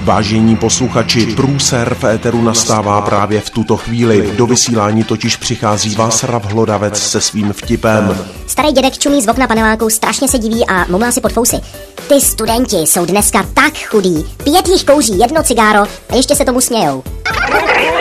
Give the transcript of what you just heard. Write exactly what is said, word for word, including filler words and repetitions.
Vážení posluchači, průser v éteru nastává právě v tuto chvíli. Do vysílání totiž přichází Václav Hlodavec se svým vtipem. Starý dědek čumí z okna paneláku, strašně se diví a mumlá si pod fousy. Ty studenti jsou dneska tak chudí. Pět jich kouří jedno cigáro a ještě se tomu smějou.